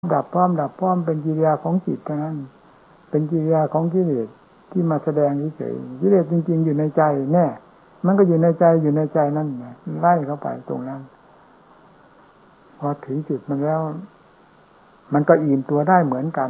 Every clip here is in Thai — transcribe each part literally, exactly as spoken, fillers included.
ดับพร้อมดับพร้อมเป็นกิริยาของจิตเท่านั้นเป็นกิริยาของกิเลสที่มาแสดงเฉยๆกิเลสจริงๆอยู่ในใจแน่มันก็อยู่ในใจอยู่ในใจนั่นไงไล่เข้าไปตรงนั้นพอถึงจุดมันแล้วมันก็อิ่มตัวได้เหมือนกัน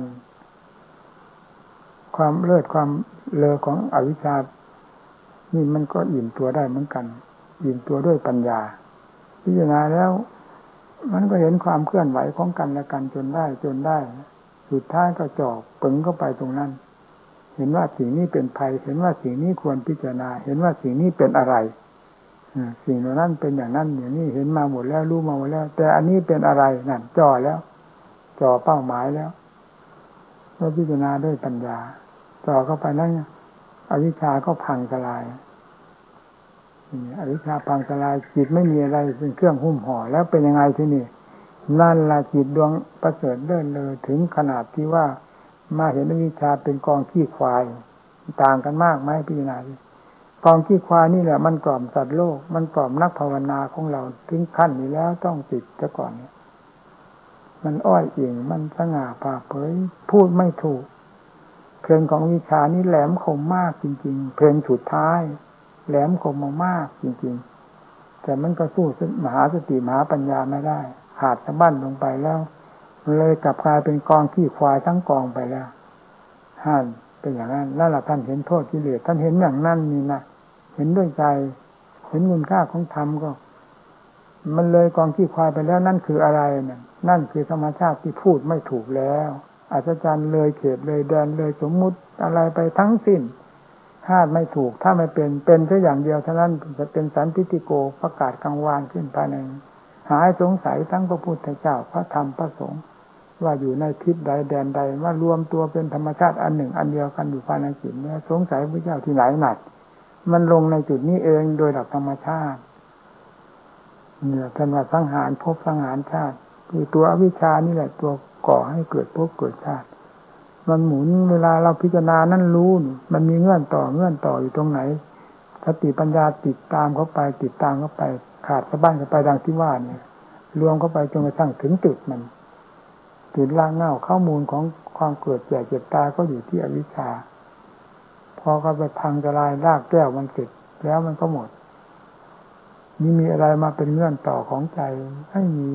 ความเลิศความเลอของอวิชชานี่มันก็อิ่มตัวได้เหมือนกันอิ่มตัวด้วยปัญญาพิจารณาแล้วมันก็เห็นความเคลื่อนไหวของกันและกันจนได้จนได้สุดท้ายก็จ่อปึงเข้าไปตรงนั้นเห็นว่าสิ่งนี้เป็นภัยเห็นว่าสิ่งนี้ควรพิจารณาเห็นว่าสิ่งนี้เป็นอะไรสิ่งเหล่านั้นเป็นอย่างนั้นอย่างนี้เห็นมาหมดแล้วรู้มาหมดแล้วแต่อันนี้เป็นอะไรนั่นจ่อแล้วจ่อเป้าหมายแล้วก็พิจารณาด้วยปัญญาจ่อเข้าไปนั้นอวิชชาก็พังทลายอวิชชาพังทลายจิตไม่มีอะไรเป็นเครื่องหุ้มห่อแล้วเป็นยังไงที่นี่นั่นละจิตดวงประเสริฐเลิศเลอถึงขนาดที่ว่ามาเห็นอวิชชาเป็นกองขี้ควายต่างกันมากไหมพิจารณาดิกองขี้ควายนี่แหละมันกล่อมสัตว์โลกมันกล่อมนักภาวนาของเราถึงขั้นนี้แล้วต้องติดซะก่อนเนี่ยมันอ้อยเอียงมันสง่าผ่าเผยพูดไม่ถูกเพลงของวิชานี่แหลมคมมากจริงๆเพลงสุดท้ายแหลมคมมากจริงๆแต่มันก็สู้มหาสติมหาปัญญาไม่ได้ขาดสะบั้นลงไปแล้วเลยกลับกลายเป็นกองขี้ควายทั้งกองไปแล้วท่านเป็นอย่างนั้นแล้วล่ะท่านเห็นโทษกิเลสท่านเห็นอย่างนั้นนี่นะเห็นด้วยใจเห็นคุณค่าของธรรมก็มันเลยกองขี้ควายไปแล้วนั่นคืออะไรนั่นนั่นคือธรรมชาติที่พูดไม่ถูกแล้วอัศจรรย์เลยเขตเลยแดนเลยสมมุติอะไรไปทั้งสิ้นถ้าไม่ถูกถ้าไม่เป็นเป็นแค่อย่างเดียวเท่านั้นจะเป็นสันติติโกประกาศกังวานขึ้นภายในหายสงสัยทั้งพระพุทธเจ้าพระธรรมพระสงฆ์ว่าอยู่ในทิศใดแดนใดว่ารวมตัวเป็นธรรมชาติอันหนึ่งอันเดียวกันอยู่ภายในจิตเนี่ยสงสัยพระเจ้าที่ไหนหนักมันลงในจุดนี้เองโดยหลักธรรมชาติเนี่ยท่านว่าสังหารภพสังหารชาติคือตัวอวิชชานี่แหละตัวก่อให้เกิดภพเกิดชาติมันหมุนเวลาเราพิจารณานั่นรู้มันมีเงื่อนต่อเงื่อนต่ออยู่ตรงไหนสติปัญญาติดตามเข้าไปติดตามเข้าไปขาดสะบั้นเข้าไปดังที่ว่าเนี่ยรวมเข้าไปจนกระทั่งถึงจุดมันจุดล่างเง่าข้อมูลของความเกิดแก่เจ็บตายก็อยู่ที่อวิชชาพอเขาไปพังทลายรากแก้วมันเสร็จแล้วมันก็หมดนี่มีอะไรมาเป็นเงื่อนต่อของใจไม่มี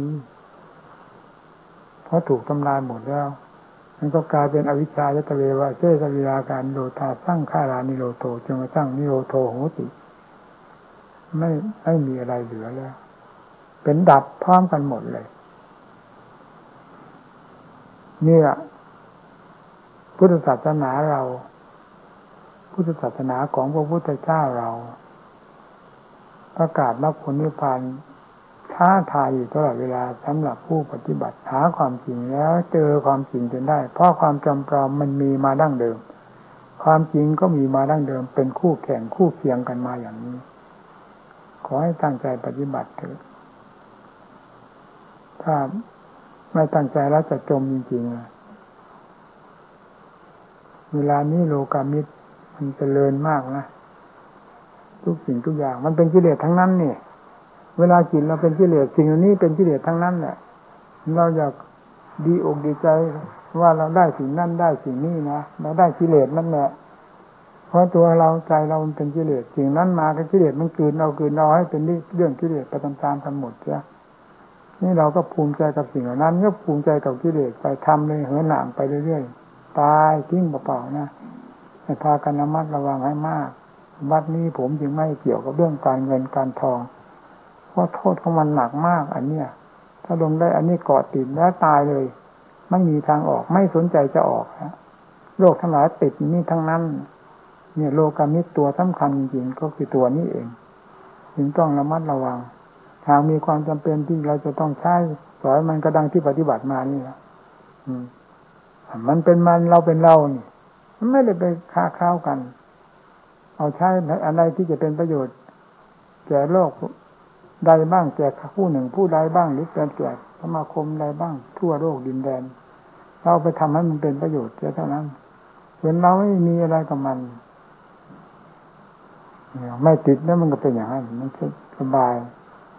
เพราะถูกทำลายหมดแล้วมันก็กลายเป็นอวิชชายตเววะเสสวิราการโลธาสร้างขารานิโรโธจนกระทั่งนิโรโธโหติไม่ไม่มีอะไรเหลือแล้วเป็นดับพร้อมกันหมดเลยนี่แหละพุทธศาสนาเราพุทธศาสนาของพระพุทธเจ้าเราประกาศมรรคผลนิพพานท้าทายอยู่ตลอดเวลาสำหรับผู้ปฏิบัติหาความจริงแล้วเจอความจริงจนได้เพราะความจำปลอมมันมีมาดั้งเดิมความจริงก็มีมาดั้งเดิมเป็นคู่แข่งคู่เคียงกันมาอย่างนี้ขอให้ตั้งใจปฏิบัติเถิดถ้าไม่ตั้งใจแล้วจะจมจริงๆเวลานี้โลกามิตรมันเจริญมากนะทุกสิ่งทุกอย่างมันเป็นกิเลสทั้งนั้นนี่เวลาจิตเราเป็นกิเลสสิ่งเหล่านี้เป็นกิเลสทั้งนั้นแหละเราอยากดีอกดีใจว่าเราได้สิ่งนั้นได้สิ่งนี้นะเราได้กิเลสนั่นแหละเพราะตัวเราใจเรามันเป็นกิเลสสิ่งนั้นมาก็กิเลสมันกลืนเอากลืนเอาให้เป็นเรื่องกิเลสไปตามๆกันหมดจ้ะนี่เราก็ภูมิใจกับสิ่งเหล่านั้นก็ภูมิใจกับกิเลสไปทำเลยเหินหนามไปเรื่อยๆตายทิ้งเปล่าๆนะให้พากันระมัดระวังให้มากบัดนี้ผมจึงไม่เกี่ยวกับเรื่องการเงินการทองเพราะโทษของมันหนักมากอันเนี้ยถ้าลงได้อันนี้เกาะติดแล้วตายเลยไม่มีทางออกไม่สนใจจะออกนะโรคทั้งหลายติดนี่ทั้งนั้นเนี่ยโลกามิตรตัวสำคัญจริงๆก็คือตัวนี้เองจึงต้องระมัดระวังหากมีความจำเป็นที่เราจะต้องใช้สอยมันก็ดังที่ปฏิบัติมานี่แหละมันเป็นมันเราเป็นเรานี่มันไม่ได้ไปค้าข้าวกันเอาใช้อะไรที่จะเป็นประโยชน์แก่โลกใดบ้างแก่ผู้หนึ่งผู้ใดบ้างหรือแก่สมาคมใดบ้างทั่วโลกดินแดนเราไปทำให้มันเป็นประโยชน์เท่านั้นส่วนเราไม่มีอะไรกับมันไม่ติดแล้วมันก็เป็นอย่างนั้นมันสบาย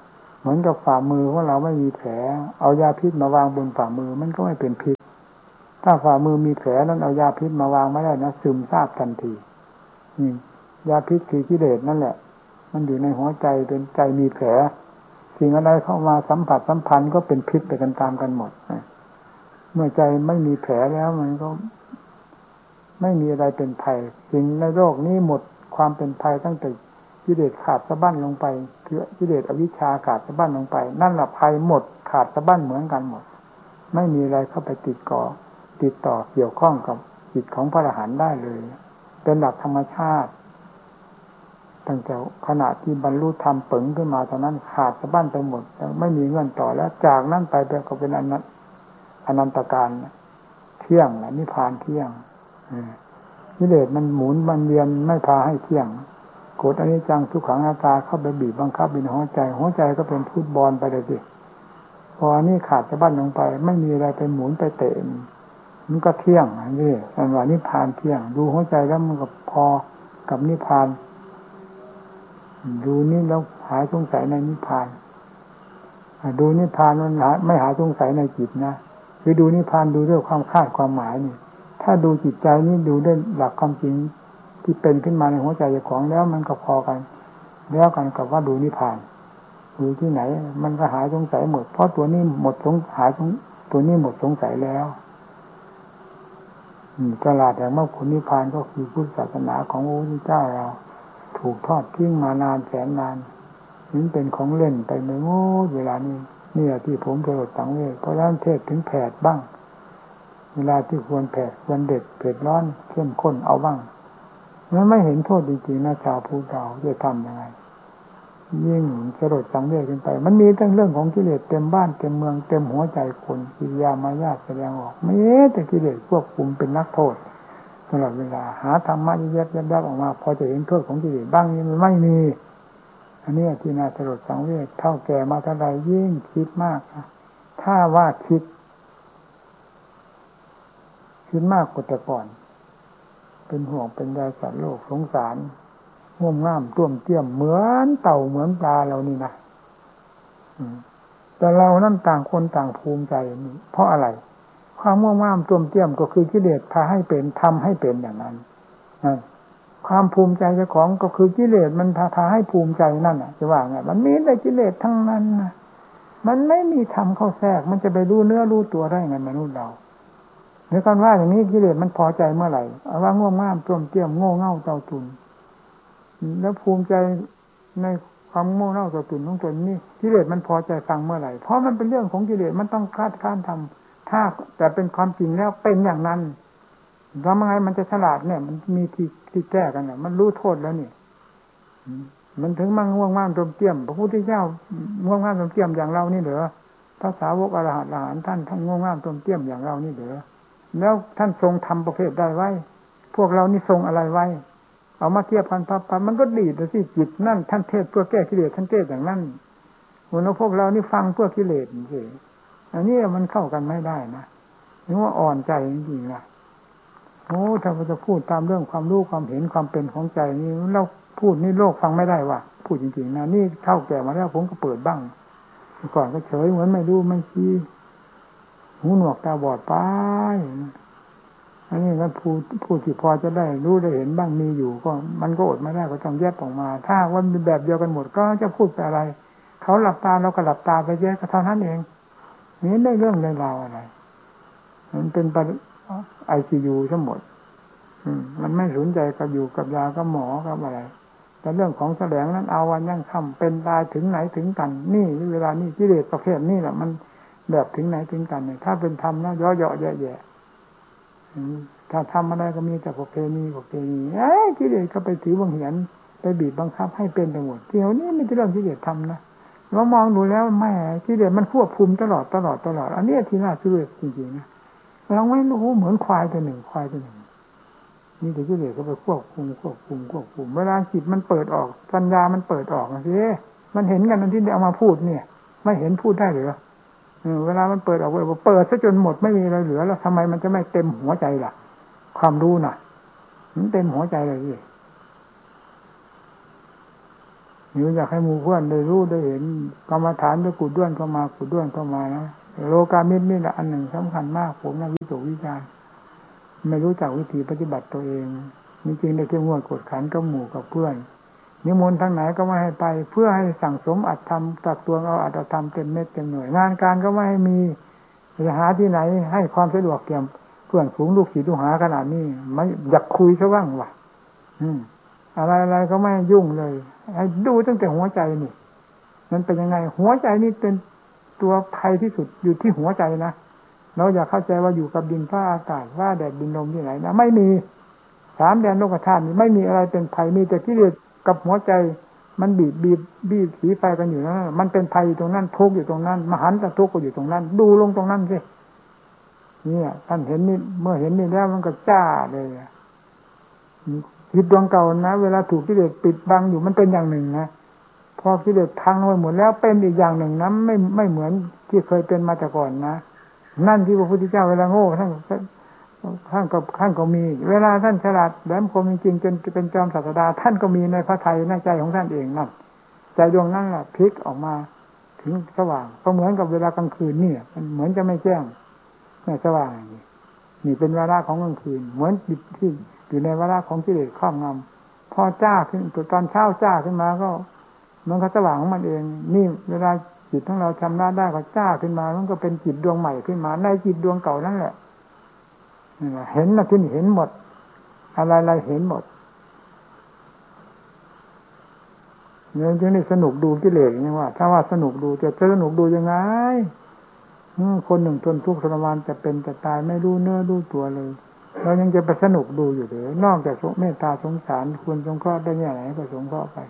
มือนกับฝ่ามือของเราไม่มีแผลเอายาพิษมาวางบนฝ่ามือมันก็ไม่เป็นพิษถ้าฝ่ามือมีแผลนั้นเอายาพิษมาวางไม่ได้นะซึมซาบทันทีนี่ยาพิษคือกิเลสนั่นแหละมันอยู่ในหัวใจเป็นใจมีแผลสิ่งอะไรเข้ามาสัมผัสสัมพันธ์ก็เป็นพิษไปกันตามกันหมดเมื่อใจไม่มีแผลแล้วมันก็ไม่มีอะไรเป็นภัยสิ่งในโลกนี้หมดความเป็นภัยตั้งแต่กิเลสขาดสะบั้นลงไปคือกิเลสอวิชชาขาดสะบั้นลงไปนั่นแหละภัยหมดขาดสะบั้นเหมือนกันหมดไม่มีอะไรเข้าไปติดก่อติดต่อเกี่ยวข้องกับจิตของพระอรหันต์ได้เลยเป็นหลักธรรมชาติตั้งแต่ขณะที่บรรลุธรรมปึ๋งขึ้นมาตอนนั้นขาดสะบั้นไปหมดไม่มีเงื่อนต่อแล้วจากนั้นไปก็เป็นอนันต์อนันตการเที่ยงและนิพพานเที่ยงกิเลสมันหมุนมันเวียนไม่พาให้เที่ยงกดอนิจจังทุกขังอนัตตาเข้าไปบีบบังคับในหัวใจหัวใจก็เป็นฟุตบอลไปเลยสิพออันนี้ขาดสะบั้นลงไปไม่มีอะไรไปหมุนไปเตะมันก็เที่ยงนี่อันว่านิพพานเที่ยงดูหัวใจแล้วมันก็พอกับนิพพานดูนี่แล้วหายสงสัยในนิพพานดูนิพพานมันไม่หาสงสัยในจิตนะคือดูนิพพานดูด้วยความคาดความหมายนี่ถ้าดูจิตใจนี่ดูด้วยหลักความจริงที่เป็นขึ้นมาในหัวใจเจ้าของแล้วมันก็พอกันแล้วกันกับว่าดูนิพพานดูที่ไหนมันก็หายสงสัยหมดเพราะตัวนี้หมดสงหายตัวนี้หมดสงสัยแล้วตลาดแห่งมรรคผลนิพพานก็คือพุทธศาสนาของพระพุทธเจ้าเราถูกทอดทิ้งมานานแสนนานนี่เป็นของเล่นไปในโง่เวลานี้นี่แหละที่ผมเคยสังเวชเพราะฉะนั้นเทศถึงแผดบ้างเวลาที่ควรแผดควรเด็ดเผ็ดร้อนเข้มข้นเอาบ้างมันไม่เห็นโทษจริงๆนะชาวพุทธเราจะทำยังไงยิ่งสลดสังเวชขึ้นไปมันมีตั้งเรื่องของกิเลสเต็มบ้านเต็มเมืองเต็มหัวใจคนกิริยามายาแสดงออกไม่แต่กิเลสควบคุมเป็นนักโทษตลอดเวลาหาธรรมะแยบๆยับออกมาพอจะเห็นโทษของกิเลสบ้างนี่มันไม่มีอันนี้ที่น่าสลดสังเวชเท่าแก่มาเท่าไรยิ่งคิดมากถ้าว่าคิดคิดมากกว่าแต่ก่อนเป็นห่วงเป็นใยสัตว์โลกสงสารง่วงง่ามต้วมเตี้ยมเหมือนเต่าเหมือนปลาเรานี่นะแต่เรานั่นต่างคนต่างภูมิใจนี่เพราะอะไรความง่วงง่ามต้วมเตี้ยมก็คือกิเลสพาให้เป็นทำให้เป็นอย่างนั้นความภูมิใจเจ้าของก็คือกิเลสมันพาพาให้ภูมิใจนั่นน่ะจะว่าไงมันมีแต่กิเลสทั้งนั้นนะมันไม่มีธรรมเข้าแทรกมันจะไปรู้เนื้อรู้ตัวได้ไงมนุษย์เราในการว่าอย่างนี้กิเลสมันพอใจเมื่อไหร่เอาว่าง่วงง่ามต้วมเตี้ยมโง่เง่าเต่าตุนแล้วภูมิใจในความโง่เง่าเต่าตุนของตนนี่กิเลสมันพอใจฟังเมื่อไหร่เพราะมันเป็นเรื่องของกิเลสมันต้องคาดค้านทำถ้าแต่เป็นความจริงแล้วเป็นอย่างนั้นทำยังไงมันจะฉลาดเนี่ยมันมีที่ที่แก้กันเนี่ยมันรู้โทษแล้วนี่มันถึงมั่งง่วงง่ามต้วมเตี้ยมพระพุทธเจ้าง่วงง่ามต้วมเตี้ยมอย่างเรานี่เหรอพระสาวกอรหันต์อรหันต์ท่านท่านง่วงง่ามต้วมเตี้ยมอย่างเรานี่เหรอแล้วท่านทรงทำประเภทได้ไว้พวกเรานี่ทรงอะไรไว้เอามาเทียบกันปั๊บมันก็ดีแต่สิจิตนั่นท่านเทศเพื่อแก้กิเลสท่านเทศอย่างนั้นคนพวกเรานี่ฟังเพื่อกิเลสสิอันนี้มันเข้ากันไม่ได้นะนึกว่าอ่อนใจจริงๆนะโอ้ถ้าเราจะพูดตามเรื่องความรู้ความเห็นความเป็นของใจนี่เราพูดนี่โลกฟังไม่ได้ว่ะพูดจริงๆนะนี่เท่าแก่มาแล้วผมก็เปิดบ้างก่อนก็เฉยเหมือนไม่รู้ไม่ชี้หูหนวกตาบอดไปอันนี้ก็พูดพูดที่พอจะได้รู้ได้เห็นบ้างมีอยู่ก็มันก็อดไม่ได้ก็ต้องแยกออกมาถ้าว่ามีแบบเดียวกันหมดก็จะพูดไปอะไรเขาหลับตาเราก็หลับตาไปแยกก็เท่านั้นเองนี่ได้เรื่องได้ราวอะไรมันเป็นไอซียูทั้งหมดมันไม่สนใจกับอยู่กับยากับหมอกับอะไรแต่เรื่องของแสดงนั้นเอาวันยังทำเป็นตายถึงไหนถึงกันนี่เวลานี่กิเลสประเภทนี่แหละมันแบบถึงไหนถึงกันเนี่ยถ้าเป็นธรรมนะย่อๆแย่ๆถ้าทำอะไรก็มีแต่ประเพณีประเพณีไอ้กิเลสก็ไปถือบังเหียนไปบีบบังคับให้เป็นไปหมดเที่ยวนี้ไม่ใช่เรื่องกิเลสทำนะเรามองดูแล้วแม่กิเลสมันควบคุมตลอดตลอดตลอดอันนี้ที่น่าชื่นจริงๆนะเราไม่รู้เหมือนควายตัวหนึ่งควายตัวหนึ่งนี่แต่กิเลสก็ไปควบคุมควบคุมควบคุมเวลาจิตมันเปิดออกปัญญามันเปิดออกนะสิมันเห็นกันที่เอามาพูดเนี่ยไม่เห็นพูดได้หรือเวลามันเปิดออกไปเปิดซะจนหมดไม่มีอะไรเหลือแล้วทำไมมันจะไม่เต็มหัวใจล่ะความรู้น่ะมันเต็มหัวใจเลยสิหรืออยากให้หมู่เพื่อนได้รู้ได้เห็นกรรมฐานจะกุดด้วนเข้ามากุดด้วนเข้ามานะโลกามิตรนี่แหละอันหนึ่งสำคัญมากผมนักวิจารณ์วิจารณ์ไม่รู้จักวิธีปฏิบัติตัวเองนี่จริงได้เข้มงวดกดขันกับหมู่กับเพื่อนนิมนต์ทางไหนก็ไม่ให้ไปเพื่อให้สั่งสมอัตธรรมตักตวงเอาอัตธรรมเต็มเม็ดเต็มหน่วยงานการก็ไม่ให้มีจะหาที่ไหนให้ความสะดวกเกี่ยมเพื่อนฝูงลูกศิษย์ลูกหาขนาดนี้ไม่อยากคุยซะบ้างวะอืมอะไรอะไรก็ไม่ยุ่งเลยให้ดูตั้งแต่หัวใจนี่มันเป็นยังไงหัวใจนี่เป็นตัวภัยที่สุดอยู่ที่หัวใจนะเราอยากเข้าใจว่าอยู่กับดินฟ้าอากาศว่าแดดดินลมที่ไหนนะไม่มีสามแดนโลกธาตุนี่ไม่มีอะไรเป็นภัยมีแต่กิเลสกับหัวใจมันบีบบีบบีบสีไฟกันอยู่นั่นมันเป็นภัยอยู่ตรงนั้นทุกข์อยู่ตรงนั้นมหันตทุกข์ก็อยู่ตรงนั้นดูลงตรงนั้นสิเนี่ยท่านเห็นนี่เมื่อเห็นนี่แล้วมันก็จ้าเลยจิตดวงเก่านะเวลาถูกกิเลสปิดบังอยู่มันเป็นอย่างหนึ่งนะพอกิเลสพังไปหมดแล้วเป็นอีกอย่างหนึ่งนะไม่ไม่เหมือนที่เคยเป็นมาแต่ก่อนนะนั่นที่พระพุทธเจ้าเวลาโง่ท่านท่านก็ท่านก็มีเวลาท่านฉลาดแหลมคมจริงๆจนเป็นจอมศาสดาท่านก็มีในพระทัยในใจของท่านเองนั่นใจดวงนั้นแหละพลิกออกมาถึงสว่างก็เหมือนกับเวลากลางคืนนี่มันเหมือนจะไม่แจ้งไม่สว่างนี่นี่เป็นเวลาของกลางคืนเหมือนจิตที่อยู่ในเวลาของกิเลสครอบงำพอจ้าขึ้นตอนเช้าจ้าขึ้นมาก็มันก็สว่างของมันเองนี่เวลาจิตของเราชำระได้ก็จ้าขึ้นมามันก็เป็นจิตดวงใหม่ขึ้นมาในจิตดวงเก่านั่นแหละเห็นนะที่นี่เห็นหมดอะไรๆเห็นหมดเนี่ยจึงนี่สนุกดูกิเลสอย่างว่าถ้าว่าสนุกดูจะจะสนุกดูยังไงคนหนึ่งทนทุกข์ทรมานจะเป็นจะตายไม่รู้เนื้อรู้ตัวเลยเรายังจะไปสนุกดูอยู่หรือนอกจากเมตตาสงสารควรสงเคราะห์ได้เนี่ยไหนก็สงเคราะห์ไป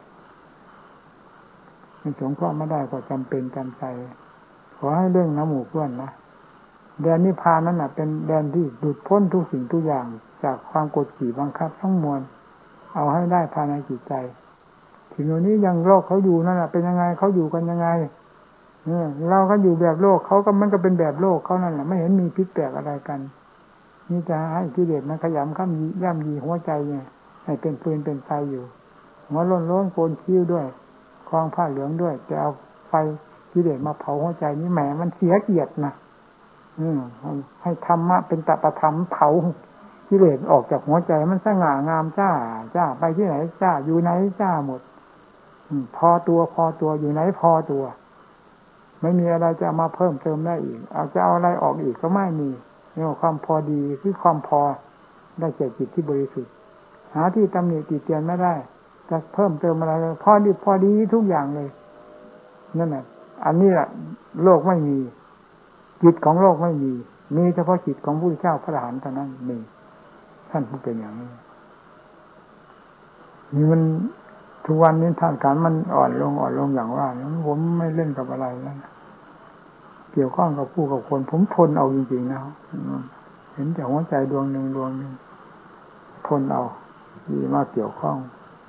มันสงเคราะห์ไม่ได้ก็จำเป็นจำใจขอให้เรื่องน้ำหมู่เพื่อนนะแดนนิพพานนั้นน่ะเป็นแดนที่หลุดพ้นทุกสิ่งทุกอย่างจากความกดขี่บังคับทั้งมวลเอาให้ได้ภายในจิตใจถึงวันนี้ยังโลกเขาอยู่นั่นน่ะเป็นยังไงเขาอยู่กันยังไงเออเราก็อยู่แบบโลกเขาก็มันก็เป็นแบบโลกเขานั่นแหละไม่เห็นมีพิษแปลกอะไรกันนี่จะให้กิเลสมันขยำข้ามย่ำยีหัวใจเนี่ยให้เป็นฟืนเป็นไฟอยู่หัวร้อนร้อนโกนคิ้วด้วยคลองผ้าเหลืองด้วยจะเอาไฟกิเลสมาเผาหัวใจนี่แหมมันเสียเกียรตินะอืมให้ธรรมะเป็นตปธรรมเผากิเลสออกจากหัวใจมันสง่างามจ้าจ้าไปที่ไหนจ้าอยู่ไหนจ้าหมดพอตัวพอตัวอยู่ไหนพอตัวไม่มีอะไรจะมาเพิ่มเติมได้อีกเอาจะเอาอะไรออกอีกก็ไม่มีนี่ว่าความพอดีคือความพอได้แก่จิตที่บริสุทธิ์หาที่ตำหนิติเตียนไม่ได้จะเพิ่มเติมอะไรพอดีพอดีทุกอย่างเลยนั่นแหละอันนี้แหละโลกไม่มีจิตของโลกไม่มีมีเฉพาะจิตของพระพุทธเจ้าพระอรหันต์เท่านั้นมีท่านผู้เป็นอย่างนี้นี่มันทุกวันนี้ท่านการมันอ่อนลงอ่อนลงอย่างว่าผมไม่เล่นกับอะไรแล้วเกี่ยวข้องกับผู้กับคนผมทนเอาจริงๆนะเห็นแต่หัวใจดวงหนึ่งดวงหนึ่งทนเอาดีมากเกี่ยวข้อง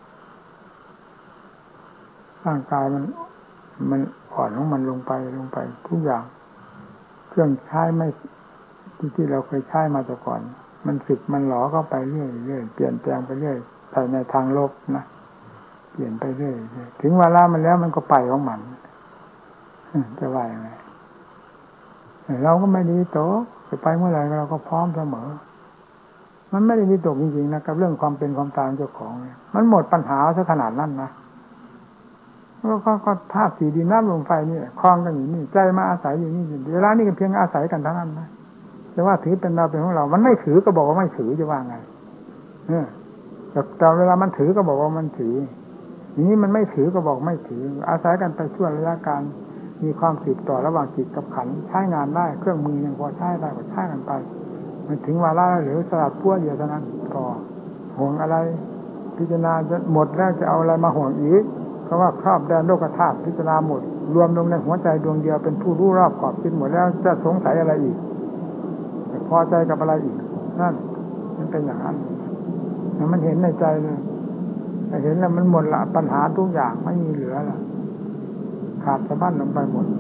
ร่างกายมันมันอ่อนของมันลงไปลงไปทุกอย่างเครื่องใช้ไม่ที่ที่เราเคยใช้มาแต่ก่อนมันสึกมันหลอเข้าไปเรื่อยเรื่อยเปลี่ยนแปลงไปเรื่อยไปในทางลบนะเปลี่ยนไปเรื่อยถึงเวลามันแล้วมันก็ไปของมันจะว่ายังไงเราก็ไม่ดีโตจะไปเมื่อไหร่เราก็พร้อมเสมอมันไม่ได้ดีตกจริงๆนะกับเรื่องความเป็นความตายเจ้าของเนี่ยมันหมดปัญหาซะขนาดนั้นนะก็ก็ธาตุสี่ดินน้ำลมไฟนี่คลองกันอยู่นี่ใจมาอาศัยอยู่นี่เวลานี้ก็เพียงอาศัยกันเท่านั้นนะแต่ว่าถือเป็นเราเป็นของเรามันไม่ถือก็บอกว่าไม่ถือจะว่าไงเออแต่แต่เวลามันถือก็บอกว่ามันถือนี้มันไม่ถือก็บอกไม่ถืออาศัยกันไปช่วงระยะการมีความสืบต่อระหว่างจิตกับขันใช้งานได้เครื่องมือยังพอใช้ได้ก็ใช้กันไปมันถึงเวลาหรือสลัดพั่วเดียวเท่านั้นก็ห่วงอะไรพิจารณาจะหมดแล้วจะเอาอะไรมาห่วงอีกเพราะว่าครอบแดนโลกธาตุพิจารณาหมดรวมลงในหัวใจดวงเดียวเป็นผู้รู้รอบขอบคิดหมดแล้วจะสงสัยอะไรอีกพอใจกับอะไรอีกนั่นมันเป็นอย่างนั้นมันเห็นในใจเลยเห็นแล้วมันหมดละปัญหาทุกอย่างไม่มีเหลือละขาดสะบั้นลงไปหมด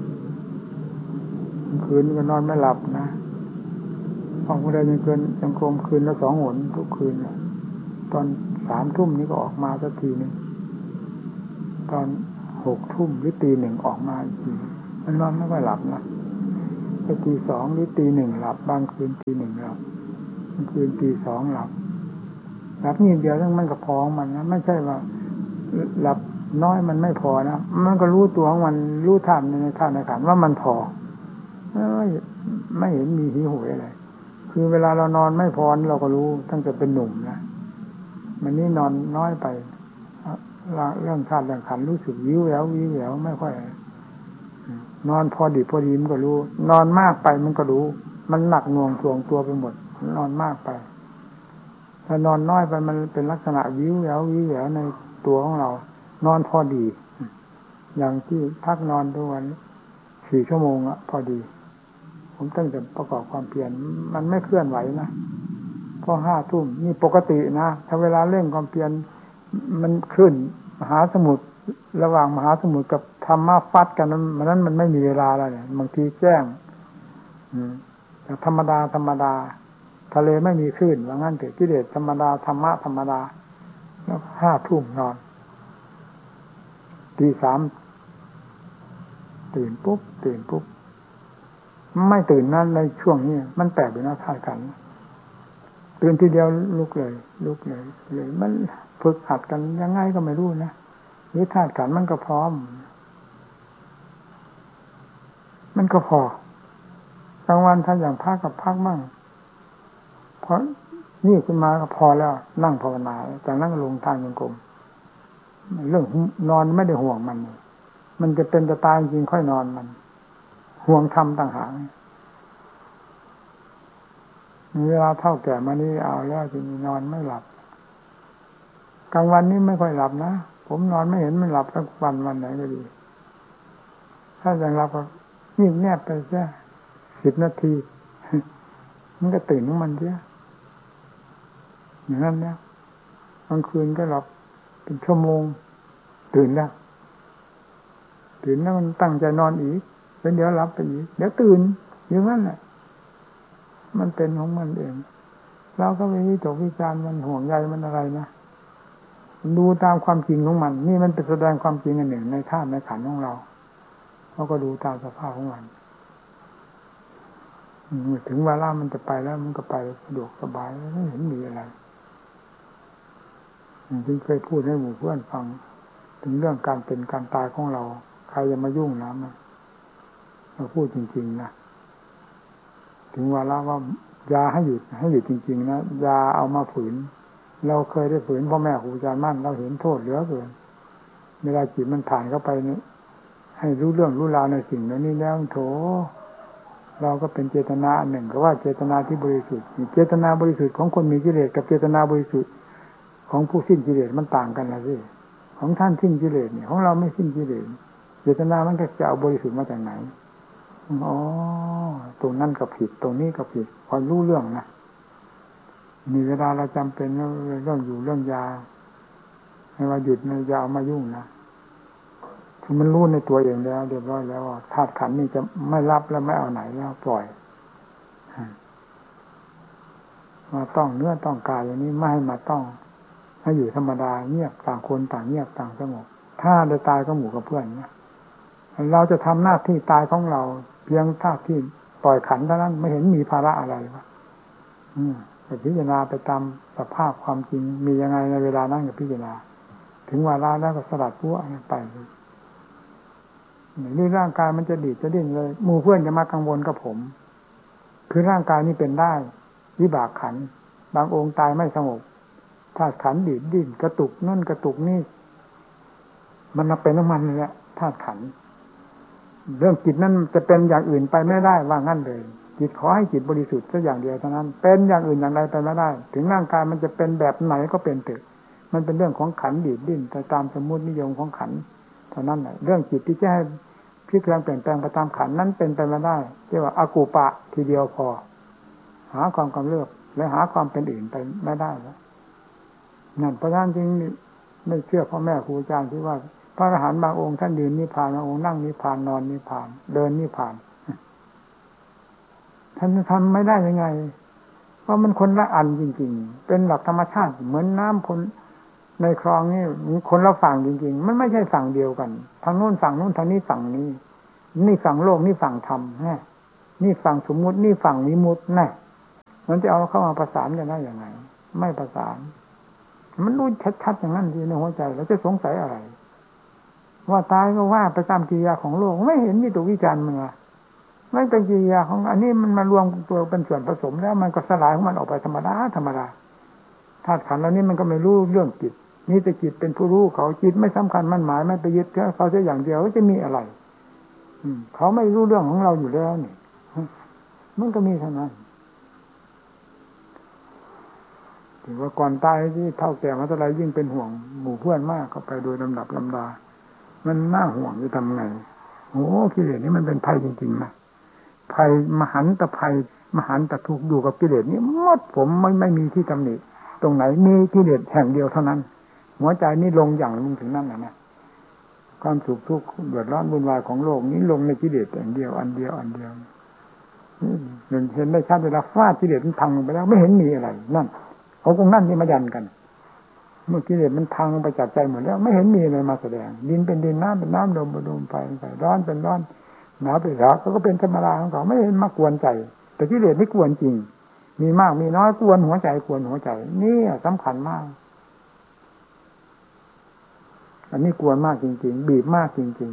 คืนก็นอนไม่หลับนะห้องผู้ใดยังเกินยังโคมคืนละสองหนทุกคืนตอนสามทุ่มนี้ก็ออกมาสักทีนึงตอนหกทุ่มหรือตีหนึ่งออกมาอีกทีมันนอนไม่ค่อยหลับนะไปตีสองหรือตีหนึ่งหลับบางคืนตีหนึ่งหลับบางคืนตีสองหลับหลับนี่เดียวทั้งมันก็พอมันนะไม่ใช่ว่าหลับน้อยมันไม่พอนะมันก็รู้ตัวของมันรู้ท่านในท่านในขันว่ามันพอไม่ไม่เห็นมีหิวโหยอะไรคือเวลาเรานอนไม่พอเราก็รู้ตั้งแต่เป็นหนุ่มนะมันนี่นอนน้อยไปเรื่องธาตุเรื่องขันธ์รู้สึกวิวแหวววิวแหววไม่ค่อยนอนพอดีพอดีมันก็รู้นอนมากไปมันก็รู้มันหนักหน่วงถ่วงตัวไปหมดนอนมากไปถ้านอนน้อยไปมันเป็นลักษณะวิวแหวววิวแหววในตัวของเรานอนพอดีอย่างที่พักนอนทุกวันสี่ชั่วโมงอะพอดีผมตั้งแต่ประกอบความเพียรมันไม่เคลื่อนไหวนะพอห้าทุ่มนี่ปกตินะถ้าเวลาเร่งความเพียรมันขึ้นมหาสมุทรระหว่างมหาสมุทรกับธรรมะฟัดกันมันนั้นมันไม่มีเวลาแล้วเนี่ยบางทีแจ้งแต่ธรรมดาธรรมดาทะเลไม่มีคลื่นว่างั้นเถิดกิเลสธรรมดาธรรมะธรรมดาแล้วห้าทุ่มนอนตีสามตื่นปุ๊บตื่นปุ๊บไม่ตื่นนั่นในช่วงนี้มันแปลกอยู่นะท่ากันตื่นทีเดียวลุกเลยลุกเลยเลยมันฝึกหัดกันยังไงก็ไม่รู้นะหรือธาตุขันธ์มันก็พร้อมมันก็พอกลางวันถ้าอย่างพักกับพักมั่งเพราะนี่ขึ้นมาก็พอแล้วนั่งภาวนาจากนั้นก็ลงทางจงกรมเรื่องนอนไม่ได้ห่วงมันมันจะเป็นจะตายจริงค่อยนอนมันห่วงธรรมต่างหากเวลาเท่าแก่มานี่เอาแล้วจะมีนอนไม่หลับกลางวันนี้ไม่ค่อยหลับนะผมนอนไม่เห็นมันหลับสักวันวันไหนก็ดีถ้าอย่างหลับก็งีบแนบไปแค่สิบนาทีมันก็ตื่นของมันเสียอย่างนั้นเนี่ยกลางคืนก็หลับเป็นชั่วโมงตื่นแล้วตื่นแล้วมันตั้งใจนอนอีกเป็นเดี๋ยวหลับไปอีกเดี๋ยวตื่นอย่างนั้นแหละมันเป็นของมันเองเราก็ไม่วิตกวิจารณ์มันห่วงใยมันอะไรนะดูตามความจริงของมันนี่มันเป็นแสดงความจริงอันหนึ่งในธาตุในขันธ์ของเราเราก็ดูตามสภาพของมันถึงเวลามันจะไปแล้วมันก็ไปสะดวกสบายไม่เห็นมีอะไรจึงเคยพูดให้หมู่เพื่อนฟังถึงเรื่องการเป็นการตายของเราใครจะมายุ่งนะเราพูดจริงๆนะถึงเวลาว่ายาให้หยุดให้หยุดจริงๆนะยาเอามาฝืนเราเคยได้ฝืนพ่อแม่ครูอาจารย์มั่นเราเห็นโทษเหลือเกินเวลาจิตมันผ่านเข้าไปนี่ให้รู้เรื่องรู้ราวในสิ่งนั้นนี่แล้วโถเราก็เป็นเจตนาอันหนึ่งก็ว่าเจตนาที่บริสุทธิ์เจตนาบริสุทธิ์ของคนมีกิเลสกับเจตนาบริสุทธิ์ของผู้สิ้นกิเลสมันต่างกันนะสิของท่านสิ้นกิเลสเนี่ยของเราไม่สิ้นกิเลสเจตนามันก็จะเอาบริสุทธิ์มาจากไหนอ๋อตรงนั้นก็ผิดตรงนี้ก็ผิดพอรู้เรื่องนะมีเวลาเราจำเป็นเรื่องอยู่เรื่องยาไม่ว่าหยุดไม่ยาเอามายุ่งนะคือมันรู้ในตัวเองแล้วเรียบร้อยแล้วธาตุขันธ์นี่จะไม่รับแล้วไม่เอาไหนแล้วปล่อยมาต้องเนื้อต้องกายอย่างนี้ไม่ให้มาต้องให้อยู่ธรรมดาเงียบต่างคนต่างเงียบต่างสงบถ้าได้ตายก็หมู่กับเพื่อนนะเราจะทำหน้าที่ตายของเราเพียงท่าที่ปล่อยขันธ์เท่านั้นไม่เห็นมีภาระอะไรวะอืมแต่พิจารณาไปตามสภาพความจริงมียังไงในเวลานั้นกับพิจารณาถึงเวลาแล้วก็สลัดพวกไปนี่ร่างกายมันจะดีดจะดิ้นเลยหมู่เพื่อนจะมากังวลกับผมคือร่างกายนี่เป็นได้วิบากขันธ์บางองค์ตายไม่สงบธาตุขันธ์ดีดดิ้นกระตุกนั่นกระตุกนี่มันเป็นน้ำมันเลยแหละธาตุขันธ์เรื่องจิตนั้นจะเป็นอย่างอื่นไปไม่ได้ว่างั้นเลยจิตขอให้จิตบริสุทธิ์สักอย่างเดียวเท่านั้นเป็นอย่างอื่นอย่างใดไปไม่ได้ถึงร่างกายมันจะเป็นแบบไหนก็เป็นเถอะมันเป็นเรื่องของขันธ์ดีดดิ้นตามสมมุตินิยมของขันธ์เท่านั้นแหละเรื่องจิตที่จะให้พลิกแปลงเปลี่ยนแปลงไปตามขันธ์นั้นเป็นไปไม่ได้เรียกว่าอากูปะทีเดียวพอหาความกำเริบและหาความเป็นอื่นไปไม่ได้แล้วนั่นเพราะฉะนั้นจึงไม่เชื่อพ่อแม่ครูอาจารย์ที่ว่าพระอรหันต์บางองค์ท่านยืนนิพพานบางองค์นั่งนิพพานนอนนิพพานเดินนิพพานท่านทำไม่ได้ยังไงเพราะมันคนละอันจริงๆเป็นหลักธรรมชาติเหมือนน้ำคนในคลองนี่คนละฝั่งจริงๆมันไม่ใช่ฝั่งเดียวกันทางโน้นฝั่งโน้นทางนี้ฝั่งนี้นี่ฝั่งโลกนี่ฝั่งธรรมนะนี่ฝั่งสมมุตินี่ฝั่งวิมุตตินะมันจะเอาเข้ามาประสานกันได้ยังไงไม่ประสานมันรู้ชัดๆอย่างนั้นที่ในหัวใจแล้วจะสงสัยอะไรว่าตายก็ว่าไปตามกิริยาของโลกไม่เห็นมีตัววิจารณ์มันละไม่เป็นกิริยาของอันนี้มันมารวมตัวเป็นส่วนผสมแล้วมันก็สลายของมันออกไปธรรมดาธรรมดาธาตุขันธ์เหล่านี้มันก็ไม่รู้เรื่องจิตนี่แต่จิตเป็นผู้รู้เขาจิตไม่สำคัญมันหมายไม่ไปยึดเขาแค่อย่างเดียวจะมีอะไรเขาไม่รู้เรื่องของเราอยู่แล้วนี่มันก็มีเท่านั้นถือว่าก่อนตายที่เท่าแก่มาเท่าไรยิ่งเป็นห่วงหมู่เพื่อนมากเข้าไปโดยลำดับลำดามันน่าห่วงจะทำไงโอ้กิเลสนี่มันเป็นภัยจริงๆนะภัยมหันตภัยมหันตทุกข์อยู่กับกิเลสนี้หมดผมไม่ไม่มีที่ตำหนิตรงไหนมีกิเลสแห่งเดียวเท่านั้นหัวใจนี่ลงอย่างลงถึงนั่นแหละนะความสุขทุกข์เดือดร้อนวุ่นวายของโลกนี้ลงในกิเลสอย่างเดียวอันเดียวอันเดียวเห็นเห็นได้ชัดเวลาฟาดกิเลสมันพังลงไปแล้วไม่เห็นมีอะไรนั่นเขาคงนั่นที่มายันกันเมื่อกิเลสมันพังลงไปจากใจหมดแล้วไม่เห็นมีอะไรมาแสดงดินเป็นดินน้ำเป็นน้ำลมเป็นลมไฟเป็นไฟร้อนเป็นร้อนหนาวเป็นหนาวเขาก็เป็นธรรมดาของเขาไม่เห็นมากวนใจแต่กิเลสไม่กวนจริงมีมากมีน้อยกวนหัวใจกวนหัวใจนี่สำคัญมากอันนี้กวนมากจริงๆบีบมากจริง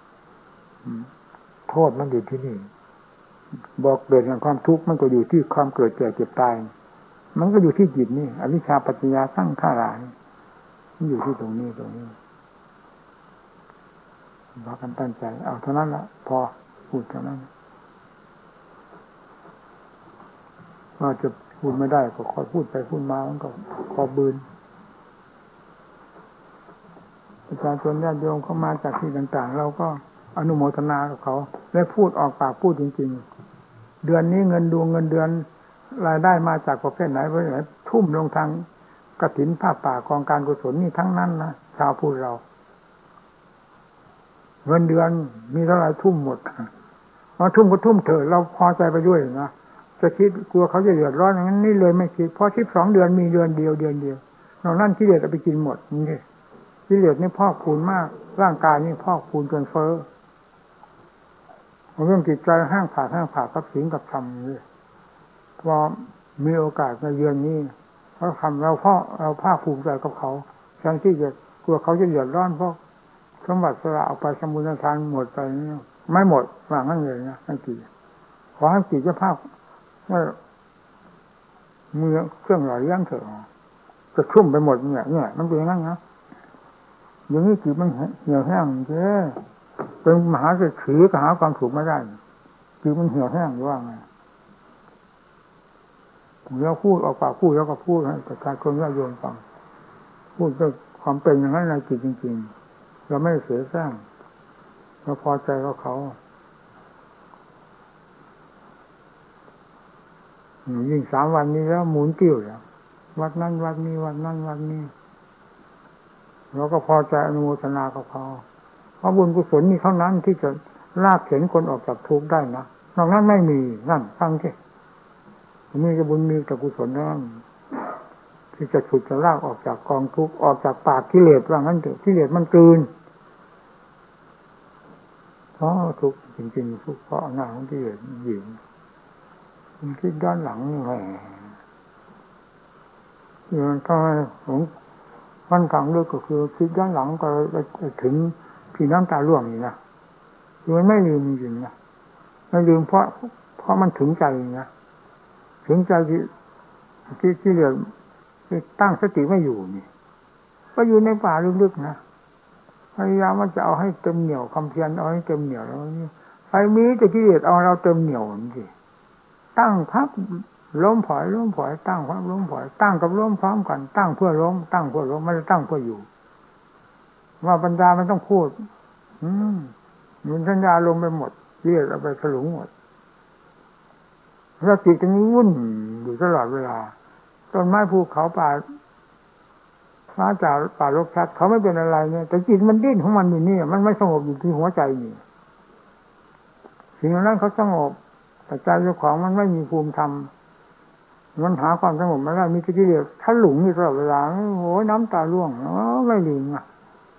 ๆโทษมันอยู่ที่นี่บอกเกิดแห่งความทุกข์มันก็อยู่ที่ความเกิดแก่เจ็บตายมันก็อยู่ที่จิตนี่อวิชชาปัจจยาสร้างข้ารามันอยู่ที่ตรงนี้ตรงนี้ว่ากันตั้งใจเอาเท่านั้นละพอพูดเท่านั้นว่าจะพูดไม่ได้ก็คอยพูดไปพูดมามันก็คอบืนประชาชนญาติโยมเข้ามาจากที่ต่างๆเราก็อนุโมทนากับเขาและพูดออกปากพูดจริงๆเดือนนี้เงินดวงเงินเดือนรายได้มาจากประเภทไหนประเภทไหนทุ่มลงทางกฐินผ้าป่ากองการกุศลนี่ทั้งนั้นนะชาวพูดเราเงินเดือนมีเท่าไหร่ทุ่มหมดพอทุ่มก็ทุ่มเถอะเราพอใจไปด้วยนะจะคิดกลัวเขาจะเดือดร้อนอย่างนั้นนี่เลยไม่คิดเพราะสิบสองเดือนมีเดือนเดียวเดือนเดียวนอกนั้นกิเลสเอาไปกินหมดนี่กิเลสนี่พอกพูนมากร่างกายนี่พอกพูนจนเฟ้อเรื่องจิตใจห้างผาห้างผากับศีลกับธรรมนี่พอมีโอกาสในเดือนนี้เขาทำเราพ่อเราภาคภูมิใจกับเขาแทนที่จะกลัวเขาจะเดือดร้อนเพราะสมบัติสละออกไปสมุนทานหมดไปไม่หมดวางนั่นเลยนะทั้งกี่ขอให้จิตจะภาคว่ามือเครื่องหล่อเลี้ยงเถอะจะชุ่มไปหมดเนี่ยเนี่ยมันเป็นอย่างนั้นนะอย่างนี้จิตมันเหี่ยวแห้งเจ้เป็นมหาเศรษฐีก็หาความถูกไม่ได้จิตมันเหี่ยวแห้งหรือว่าไงเราพูดออกปากพูดแล้วก็พูดให้ประชาชนญาติโยมฟังพูดด้วยความเป็นอย่างนั้นในจิตจริงๆเราไม่เสียแซงเราพอใจกับเขายิ่งสามวันนี้แล้วหมุนติ้วแล้ววัดนั้นวัดนี้วัดนั้นวัดนี้เราก็พอใจอนุโมทนากับเขาเพราะบุญกุศลมีเท่านั้นที่จะลากเข็นคนออกจากทุกข์ได้นะนอกนั้นไม่มีนั่นฟังสิมีแต่บุญมีแต่กุศลนั่นที่จะฉุดจะลากออกจากกองทุกข์ออกจากปากกิเลสว่างั้นเถอะกิเลสมันกลืนเพราะทุกข์จริงๆทุกข์เพราะอำนาจของกิเลสหญิงมันคิดด้านหลังนี่แหละมันก็ผมวันกลางเรื่องก็คือคิดด้านหลังก็ไปถึงที่น้ำตาร่วงนี่นะคือมันไม่ลืมจริงๆนะไม่ลืมเพราะเพราะมันถึงใจนะถึงใจที่ที่ที่เหลือตั้งสติไม่อยู่นี่ก็อยู่ในป่าลึกๆนะพยายามว่าจะเอาให้เต็มเหนี่ยวความเพียรเอาให้เต็มเหนี่ยวแล้วนี่ไฟมีแต่กิเลสเอาเราเต็มเหนี่ยวนี่ตั้งพักล้มผอยล้มผอยตั้งพักล้มผอยตั้งกับล้มพร้อมกันตั้งเพื่อล้มตั้งเพื่อล้มไม่ได้ตั้งเพื่ออยู่ว่าปัญญามันต้องพูดอืมมันสัญญาลงไปหมดกิเลสเอาไปถลุงหมดแล้วจิตจะวุ่นอยู่ตลอดเวลาต้นไม้ภูเขาป่าฟ้าจ่าป่ารกชัดเขาไม่เป็นอะไรเนี่ยแต่จิตมันดิ้นของมันอยู่นี่มันไม่สงบอยู่ที่หัวใจนี่สิ่งนั้นเขาสงบแต่ใจเจ้าของมันไม่มีภูมิธรรมมันหาความสงบไม่ได้มีกิเลสถ้าหลงอยู่ตลอดเวลาโอ้ยน้ำตาร่วงอ๋อไม่ลืมอ่ะ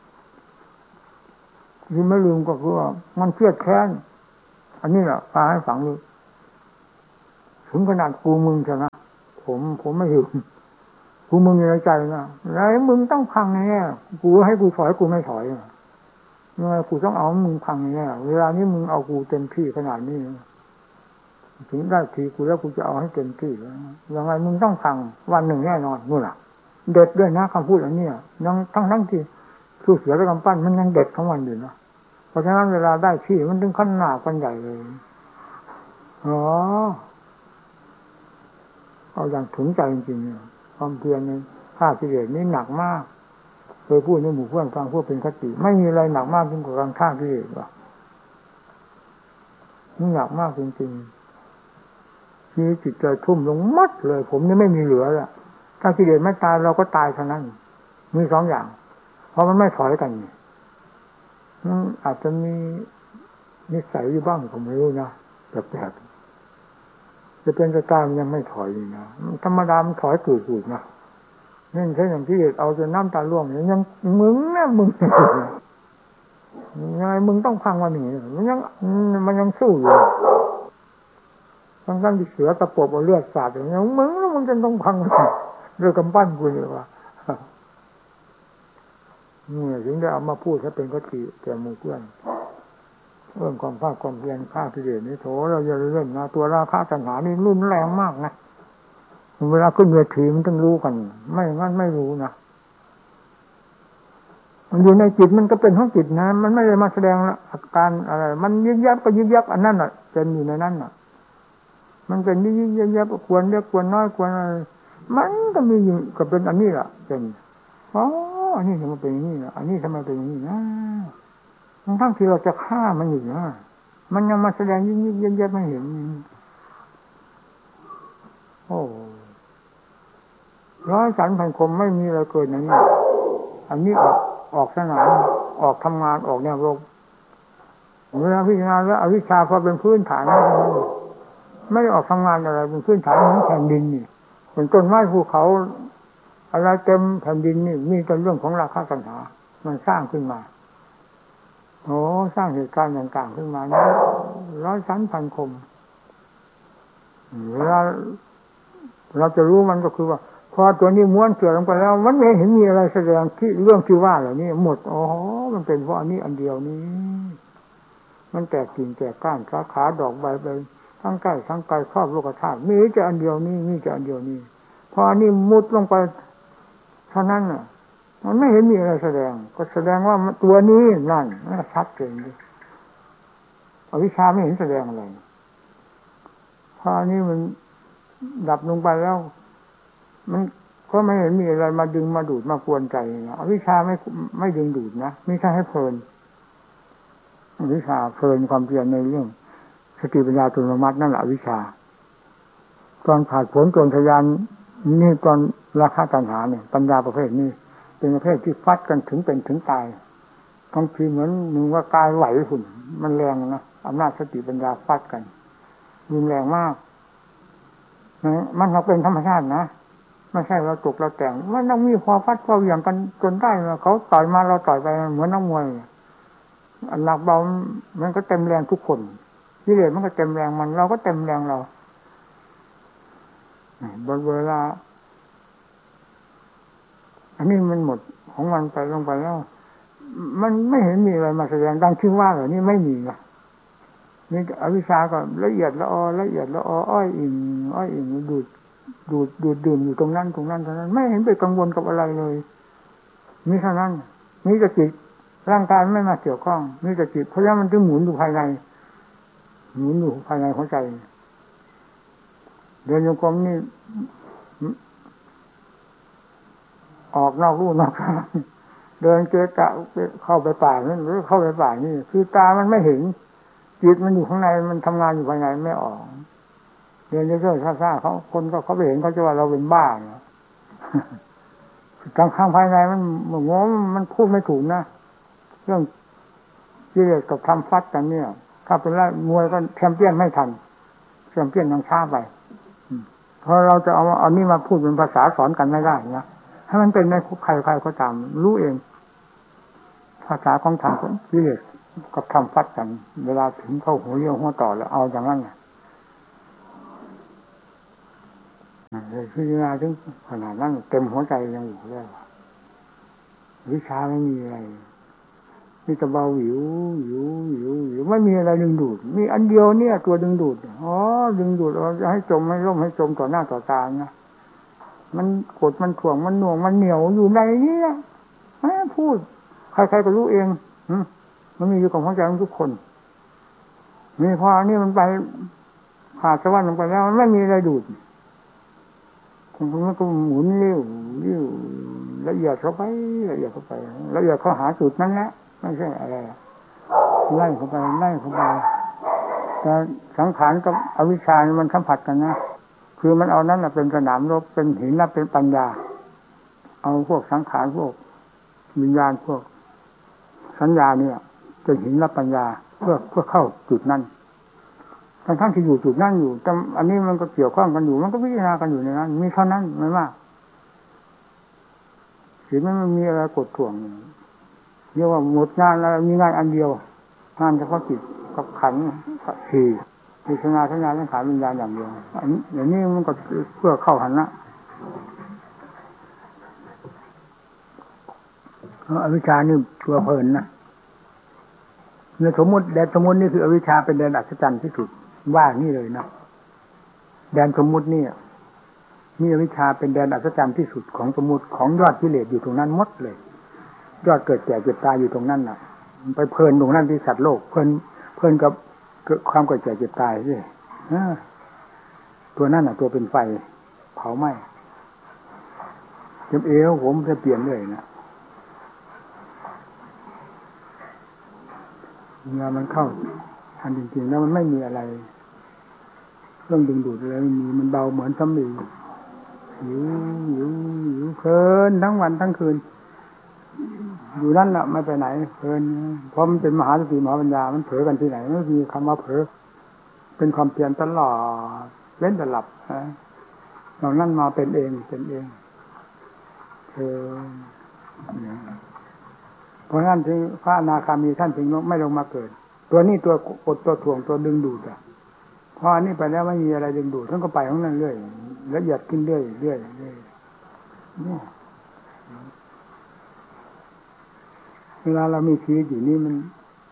ที่ไม่ลืมก็คือว่ามันเครียดแค้นอันนี้แหละพาให้ฝังเลยถึงขนาดกูมึงใช่ไหมผมผมไม่ลืมกูมึงอยู่ในใจนะแล้วมึงต้องพังแน่กูให้กูถอยกูไม่ถอยยังไงกูต้องเอามึงพังแน่เวลานี้มึงเอากูเต็มที่ขนาดนี้ถึงได้ทีกูแล้วกูจะเอาให้เต็มที่ยังไงมึงต้องพังวันหนึ่งแน่นอนนู่นแหละเด็ดด้วยนะคำพูดอันนี้ยังทั้งทั้งที่สู้เสือกับกำปั้นมันยังเด็ดของมันอยู่นะเพราะฉะนั้นเวลาได้ที่มันถึงขั้นหนากันใหญ่เลยอ๋อเอาอย่างถึงใจจริงๆความเพียรในฆ่ากิเลสนี่หนักมากเคยพูดในหมู่เพื่อนฟังพวกเป็นคติไม่มีอะไรหนักมากยิ่งกว่าการฆ่ากิเลสหรอกนี่หนักมากจริงๆชีวิตจิตใจทุ่มลงมัดเลยผมนี่ไม่มีเหลือแล้วถ้ากิเลสไม่ตายเราก็ตายเท่านั้นมีสองอย่างเพราะมันไม่ถอยกันมันอาจจะมีนิสัยอยู่บ้างผมไม่รู้นะแบบแบบจะเป็นจะตายมันยังไม่ถอยนะธรรมดามันถอยกืดๆนะนี่ใช่อย่างที่เอาจนน้ำตาล่วงยังมึงนะมึงยังไงมึงต้องพังวันนี้มันยังมันยังสู้อยู่ทั้งทั้งที่เสือตะปบเอาเลือดสาดอย่างนี้มึงแล้วมึงจะต้องพังเรื่องกำปั้นกูเลยว่านี่ถึงได้เอามาพูดให้เป็นคติแก่หมู่เพื่อนเรื่องความภาคความเพียรฆ่ากิเลสนี่โถเราอย่าเล่นนะตัวราคะตัณหานี่รุนแรงมากนะเวลาขึ้นเวทีมันต้องรู้กันไม่งั้นไม่รู้นะมันอยู่ในจิตมันก็เป็นห้องจิตนะมันไม่ได้มาแสดงอาการอะไรมันยึกยักก็ยึกยักอันนั้นน่ะเป็นอยู่ในนั้นน่ะมันเป็นยึกยักยักควรเรียกควรน้อยควรอะไรมันก็มีอยู่ก็เป็นอันนี้แหละเป็นอ๋ออันนี้ทำไมเป็นอย่างนี้นะอันนี้ทำไมเป็นอย่างนี้นะทั้งที่เราจะฆ่ามันอยู่นะมันยังมาแสดงยิ่งยิ่งเยอะๆไม่เห็นโอ้ร้อยสันพันคมไม่มีอะไรเกินอย่างนี้อันนี้ออกออกสนามออกทำงานออกแนวรบเวลาพิจารณาแล้วอวิชชาพอเป็นพื้นฐานไม่ได้ออกทำงานอะไรเป็นพื้นฐานของแผ่นดินนี่เป็นต้นไม้ภูเขาอะไรเต็มแผ่นดินนี่มีแต่เรื่องของราคะตัณหามันสร้างขึ้นมาโอ้สร้างเหตุการณ์ต่างๆขึ้นมานะร้อยชั้นพันคมเวลาเราจะรู้มันก็คือว่าพอตัวนี้ม้วนเกลือลงไปแล้วมันไม่เห็นมีอะไรแสดงที่เรื่องที่ว่าเหล่านี้หมดอ๋อมันเป็นเพราะอันนี้อันเดียวนี้มันแตกกิ่งแตกก้านสาขาดอกใบไปทั้งใกล้ทั้งไกลครอบโลกธาตุมีแต่อันเดียวนี้มีแต่อันเดียวนี้พออันนี้มุดลงไปเท่านั้นน่ะมันไม่เห็นมีอะไรแสดงก็แสดงว่าตัวนี้นั่นน่าชัดเจนดิอวิชชาไม่เห็นแสดงอะไรพออันนี้มันดับลงไปแล้วมันก็ไม่เห็นมีอะไรมาดึงมาดูดมากวนใจนะอวิชชาไม่ไม่ดึงดูดนะไม่ใช่ให้เพลินอวิชชาเพลินความเพียรในเรื่องสติปัญญาอัตโนมัตินั่นแหละอวิชชาตอนผ่านผลตอนทยานนี่ตอนราคะตัณหาเนี่ยปัญญาประเภทนี้เป็นประเภทที่ฟัดกันถึงเป็นถึงตายบางทีเหมือนมึงว่ากายไหวหุ่นมันแรงนะอำนาจสติปัญญาฟัดกันรุนแรงมากมันเราเป็นธรรมชาตินะไม่ใช่เราตกเราแต่งมันต้องมีความฟัดความเหวี่ยงกันจนได้เขาต่อยมาเราต่อยไปเหมือนนักมวยอันหนักเบามันก็เต็มแรงทุกคนกิเลสมันก็เต็มแรงมันเราก็เต็มแรงเราบนเวลาอันนี้มันหมดของมันไปลงไปแล้วมันไม่เห็นมีอะไรมาแสดงดังชื่อว่าเหล่านี้ไม่มีนะนี่อวิชชาก็ละเอียดละออละเอียดละอออ้อยอิ่งอ้อยอิ่งดูดดูดดูดดื่มอยู่ตรงนั้นตรงนั้นตรงนั้นไม่เห็นไปกังวลกับอะไรเลยมีเท่านั้นนี่จะจิตร่างกายไม่มาเกี่ยวข้องนี่จะจิตเพราะฉะนั้นมันจึงหมุนอยู่ภายในหมุนอยู่ภายในหัวใจเดินโยกมนี่ออกนอกรูนอกทางเดินเกะกะเข้าไปป่านั่นหรือเข้าไปป่านี่คือตามันไม่เห็นจิตมันอยู่ข้างในมันทำงานอยู่ภายในไม่ออกเดินเรื่อยๆซ่าๆเขาคนก็เขาไปเห็นเขาจะว่าเราเป็นบ้าเนี่ยทางข้างภายในมันงงมันพูดไม่ถูกนะเรื่องกิเลสกับทำฟัดกันเนี่ยถ้าเป็นไล่มวยก็แชมเปี้ยนไม่ทันแชมเปี้ยนยังช้าไปพอเราจะเอาเอานี่มาพูดเป็นภาษาสอนกันไม่ได้นะให้มันเป็นในใครใครก็ตามรู้เองภาษาของธรรมวิเลศกับธรรมฟัดกันเวลาถึงเข้าหัวเยี่ยวหัวต่อแล้วเอาอย่างนั้นไงเลยพิจารณาถึงขนาดนั้นเต็มหัวใจยังอยู่เลยวิชาไม่มีอะไรมีแต่เบาหิวหิวหิวหิวไม่มีอะไรดึงดูดมีอันเดียวเนี่ยตัวดึงดูดอ๋อดึงดูดเราจะให้จมให้ร่มให้จมต่อหน้าต่อตานะมันกดมันถ่วงมันหน่วงมันเหนียวอยู่ในนี้นะไม่พูดใครๆก็รู้เองมันมีอยู่กับหัวใจของทุกคนมีพอนี่มันไปผ่าสวรรค์ลงไปแล้วมันไม่มีอะไรดูดมันก็หมุนเลี้ยวเลี้ยวละเอียดเข้าไปละเอียดเข้าไปละเอียดเข้าหาจุดนั้นแหละไม่ใช่อะไรไล่เข้าไปไล่เข้าไปแต่สังขารกับอวิชชามันสัมผัสกันนะคือมันเอานั้นเป็นสนามรบเป็นหินและเป็นปัญญาเอาพวกสังขารพวกวิญญาณพวกสัญญาเนี่ยเป็นหินและปัญญาเพื่อเพื่อเข้าจุดนั้นทั้งทั้งที่อยู่จุดนั้นอยู่แต่อันนี้มันก็เกี่ยวข้องกันอยู่มันก็พิจารณากันอยู่ในนั้นมีเท่านั้นไม่มากสิมันไม่มีอะไรกดถ่วงเรียกว่าหมดงานแล้วมีงานอันเดียวงานเฉพาะจิตกับขันธ์สี่พิจารณาทั้งงานทั้งขันธ์วิญญาณอย่างเดียวอันนี้อย่างนี้มันก็เพื่อเข้าหันนะอวิชชานี่ชัวเพลินนะในสมมติแดนสมมตินี่คืออวิชชาเป็นแดนอัศจรรย์ที่สุดว่านี่เลยนะแดนสมมุตินี่มีอวิชชาเป็นแดนอัศจรรย์ที่สุดของสมมุติของยอดกิเลสอยู่ตรงนั้นหมดเลยยอดเกิดแก่เจ็บตายอยู่ตรงนั้นน่ะไปเพลินตรงนั้นที่สัตว์โลกเพลินเพลินกับความเกิดแก่เจ็บตายสิตัวนั้นน่ะตัวเป็นไฟเผาไหม้จำเอวผมจะเปลี่ยนเลยนะเมื่อมันเข้าอันจริงๆแล้วมันไม่มีอะไรเครื่องดึงดูดอะไรไม่มีมันเบาเหมือนสำลีหิวหิวหิวเพลินทั้งวันทั้งคืนอยู่นั่นแหละไม่ไปไหนเพลินเพราะมันเป็นมหาสติมหาปัญญามันเผลอกันที่ไหนไม่มีคำว่าเผลอเป็นความเพียรตลอดเว้นแต่หลับนะเรานั่นมาเป็นเองเป็นเองเพลินเพราะฉะนั้นถึงพระอนาคามีท่านถึงไม่ลงมาเกิดตัวนี้ตัวกดตัวถ่วงตัวดึงดูดอ่ะพออันนี้ไปแล้วไม่มีอะไรดึงดูดท่านก็ไปของนั่นเรื่อยละเอียดขึ้นเรื่อยเรื่อยเรื่อยนี่เวลาเรามีชีวิตอยู่นี่มัน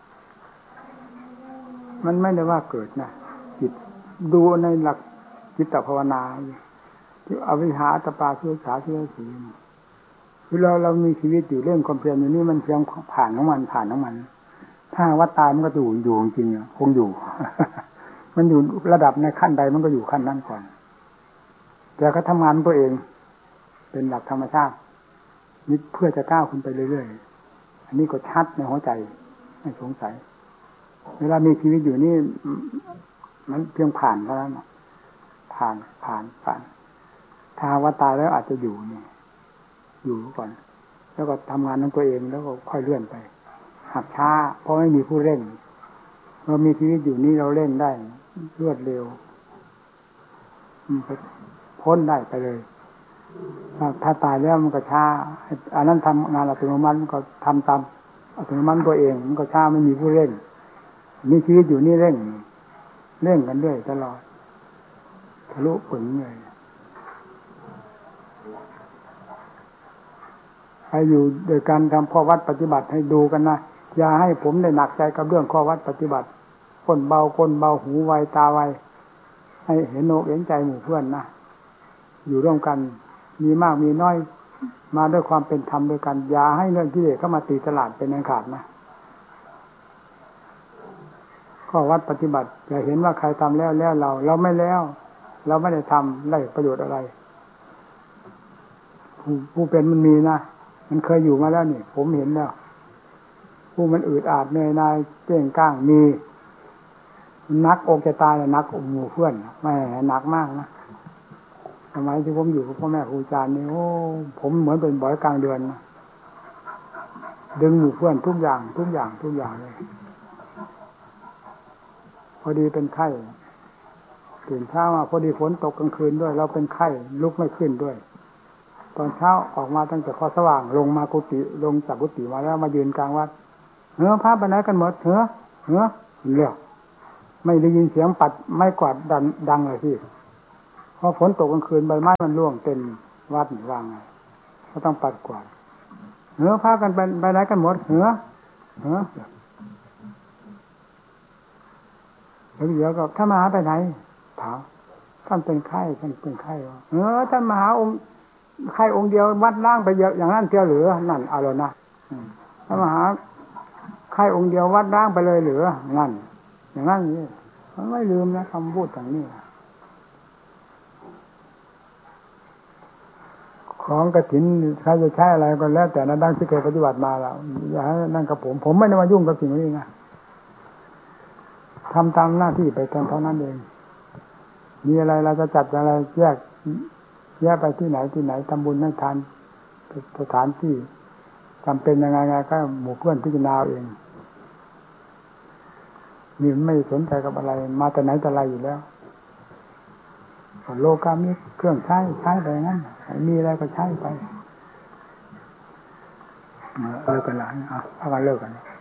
มันไม่ได้ว่าเกิดนะจิตดูในหลักจิตภาวนาที่อวิหาตปาสุสาสุสีคือเราเรามีชีวิตอยู่เรื่องความเพียรอยู่นี่มันเพียงผ่านของมันผ่านของมันถ้าวัดตายมันก็อยู่อยู่จริงๆคงอยู่ มันอยู่ระดับในขั้นใดมันก็อยู่ขั้นนั้นก่อนแต่ก็ทำงานตัวเองเป็นหลักธรรมชาตินี่เพื่อจะก้าวขึ้นไปเรื่อยๆอันนี้ก็ชัดในหัวใจไม่สงสัยเวลามีชีวิตอยู่นี่มันเพียงผ่านเท่านั้นผ่านผ่านผ่านถ้าว่าตายแล้วอาจจะอยู่นี่อยู่ก่อนแล้วก็ทำงานของตัวเองแล้วก็ค่อยเลื่อนไปหักช้าเพราะไม่มีผู้เร่งเรามีชีวิตอยู่นี่เราเร่งได้รวดเร็วพ้นได้ไปเลยถ้าตายแล้วมันก็ช้าอันนั้นทำงานอัตโนมัติมันก็ทำตามอัตโนมัติตัวเองมันก็ช้าไม่มีผู้เร่งมีชีวิตอยู่นี่เร่งเร่งกันด้วยตลอดทะลุผลเลยให้อยู่โดยการทำข้อวัดปฏิบัติให้ดูกันนะอย่าให้ผมได้หนักใจกับเรื่องข้อวัดปฏิบัติคนเบาคนเบาหูไวตาไวให้เห็นอกเห็นใจหมู่เพื่อนนะอยู่ร่วมกันมีมากมีน้อยมาด้วยความเป็นธรรมด้วยกันอย่าให้เรื่องกิเลสเข้ามาตีตลาดเป็นอันขาดนะข้อวัดปฏิบัติอย่าเห็นว่าใครทำแล้วแล้วเราเราไม่แล้วเราไม่ได้ทำได้ประโยชน์อะไรผู้ผู้เป็นมันมีนะมันเคยอยู่มาแล้วนี่ผมเห็นแล้วผู้มันอืดอาดเหนื่อยหน่ายเก่งก้างมีนักอกจะตายแล้วนักหมู่เพื่อนไม่หนักมากนะสมัยที่ผมอยู่กับพ่อแม่ครูอาจารย์นี่โอ้ผมเหมือนเป็นบ่อยกลางเดือนนะดึงหมู่เพื่อนทุกอย่างทุกอย่างทุกอย่างเลยพอดีเป็นไข้ตื่นเช้ามาพอดีฝนตกกลางคืนด้วยเราเป็นไข้ลุกไม่ขึ้นด้วยตอนเช้าออกมาตั้งแต่พอสว่างลงมากุฏิลงจากกุฏิมาแล้วมายืนกลางวัดเฮ้อพระไปไหนกันหมดเฮ้อเฮ้อเรียกไม่ได้ยินเสียงปัดไม้กวาดดังดังเลยพี่พอฝนตกกลางคืนใบไม้มันร่วงเต็มวัดหรือว่าไงก็ต้องปัดกวาดเฮ้อพากันไปไปไหนกันหมดเฮ้อเฮ้อแล้วเดี๋ยวก็ถ้ามาหาไปไหนถามท่านเป็นไข้ท่านเป็นไข้วะเออท่านมหาองค์ไข้องค์เดียววัดล่างไปเยอะอย่างนั้นเจ้าหรือนั่นเอาแล้วนะท่านมหาไข้องค์เดียววัดล่างไปเลยหรือนั่นอย่างนั้นนี่มันไม่ลืมนะคำพูดอย่างนี้ของกฐินใครจะใช้อะไรก็แล้วแต่นะดังที่เคยปฏิบัติมาแล้วอย่าให้นั่นกับผมผมไม่ได้มายุ่งกับสิ่งนี้นะทำตามหน้าที่ไปเท่านั้นเองมีอะไรเราจะจัดอะไรแยกแยกไปที่ไหนที่ไหนทำบุญให้ทานสถานที่จำเป็นยังไงไงก็หมู่เพื่อนพิจารณาเองนี่ไม่สนใจกับอะไรมาแต่ไหนแต่ไรอยู่แล้วโลกามีเครื่องใช้ใช้ไปงั้นมีอะไรก็ใช้ไปเลิกกันแล้วอ่ะเอากันเลิกกัน